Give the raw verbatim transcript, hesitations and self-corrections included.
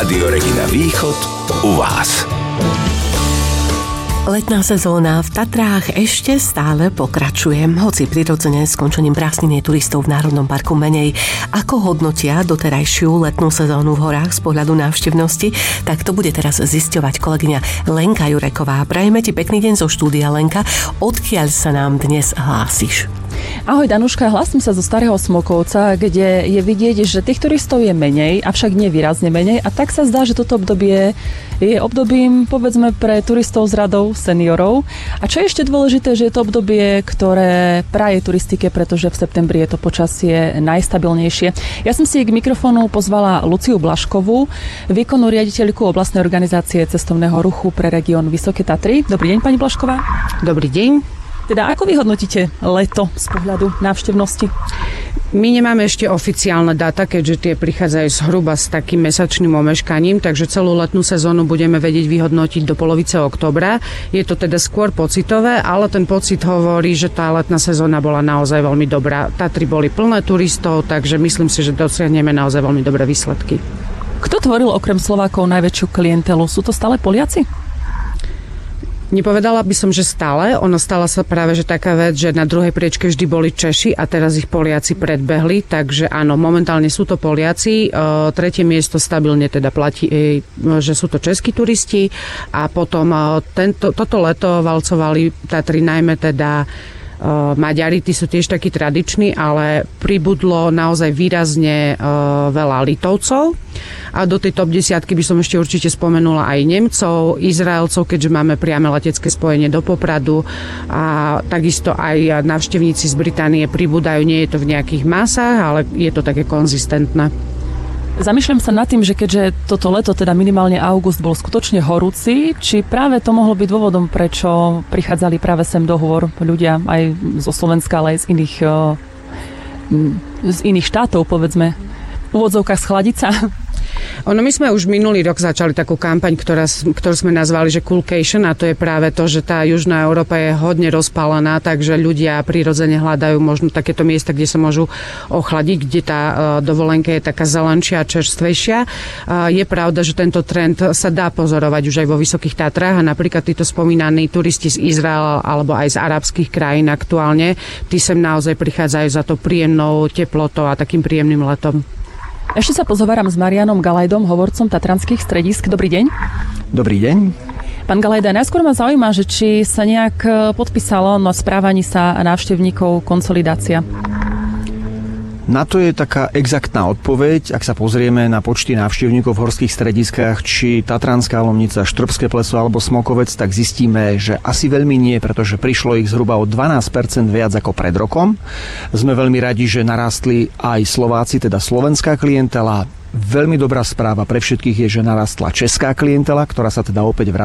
Rádio Regina Východ u vás. Letná sezóna v Tatrách ešte stále pokračuje. Hoci prirodzene skončením prázdnin je turistov v Národnom parku menej. Ako hodnotia doterajšiu letnú sezónu v horách z pohľadu návštevnosti, tak to bude teraz zisťovať kolegyňa Lenka Jureková. Prajeme ti pekný deň zo štúdia, Lenka. Odkiaľ sa nám dnes hlásiš? Ahoj Danuška, hlásim sa zo Starého Smokovca, kde je vidieť, že tých turistov je menej, avšak nie výrazne menej, a tak sa zdá, že toto obdobie je obdobím, povedzme, pre turistov s radou seniorov. A čo je ešte dôležité, že je to obdobie, ktoré praje turistike, pretože v septembri je to počasie najstabilnejšie. Ja som si k mikrofónu pozvala Luciu Blaškovú, výkonnú riaditeľku oblastnej organizácie cestovného ruchu pre región Vysoké Tatry. Dobrý deň, pani Blašková. Dobrý deň. Teda ako vyhodnotíte leto z pohľadu návštevnosti? My nemáme ešte oficiálne dáta, keďže tie prichádzajú zhruba s takým mesačným omeškaním, takže celú letnú sezónu budeme vedieť vyhodnotiť do polovice októbra. Je to teda skôr pocitové, ale ten pocit hovorí, že tá letná sezóna bola naozaj veľmi dobrá. Tatry boli plné turistov, takže myslím si, že dosiahneme naozaj veľmi dobré výsledky. Kto tvoril okrem Slovákov najväčšiu klientelu? Sú to stále Poliaci? Nepovedala by som, že stále. Ono stala sa práve, že taká vec, že na druhej priečke vždy boli Češi a teraz ich Poliaci predbehli, takže áno, momentálne sú to Poliaci. E, tretie miesto stabilne teda platí, e, že sú to českí turisti a potom e, tento, toto leto valcovali Tatry najmä teda Uh, Maďari, tí sú tiež takí tradiční, ale pribudlo naozaj výrazne uh, veľa Litovcov. A do tej top desiatky by som ešte určite spomenula aj Nemcov, Izraelcov, keďže máme priame letecké spojenie do Popradu, a takisto aj návštevníci z Británie pribúdajú. Nie je to v nejakých masách, ale je to také konzistentné. Zamýšľam sa nad tým, že keďže toto leto, teda minimálne august, bol skutočne horúci, či práve to mohlo byť dôvodom, prečo prichádzali práve sem do hôr ľudia aj zo Slovenska, ale aj z iných, z iných štátov, povedzme, v úvodzovkách schladiť sa? Ono, my sme už minulý rok začali takú kampaň, ktorá, ktorú sme nazvali, že Coolcation, a to je práve to, že tá južná Európa je hodne rozpálená, takže ľudia prirodzene hľadajú možno takéto miesta, kde sa môžu ochladiť, kde tá uh, dovolenka je taká zelenšia a čerstvejšia. Uh, je pravda, že tento trend sa dá pozorovať už aj vo Vysokých Tatrách, a napríklad títo spomínaní turisti z Izraela alebo aj z arabských krajín aktuálne, tí sem naozaj prichádzajú za to príjemnou teplotou a takým príjemným letom. Ešte sa pozováram s Marianom Galajdom, hovorcom tatranských stredísk. Dobrý deň. Dobrý deň. Pán Galajda, najskôr ma zaujíma, že či sa nejak podpísalo na správaní sa návštevníkov konsolidácia. Na to je taká exaktná odpoveď, ak sa pozrieme na počty návštevníkov v horských strediskách, či Tatranská Lomnica, Štrbské pleso alebo Smokovec, tak zistíme, že asi veľmi nie, pretože prišlo ich zhruba o dvanásť percent viac ako pred rokom. Sme veľmi radi, že narástli aj Slováci, teda slovenská klientela. Veľmi dobrá správa pre všetkých je, že narastla česká klientela, ktorá sa teda opäť vrátila